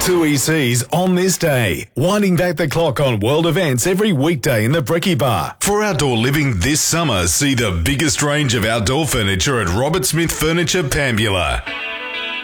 2 ECs on this day, winding back the clock on world events every weekday in the Brekkie Bar. For outdoor living this summer, see the biggest range of outdoor furniture at Robert Smith Furniture, Pambula.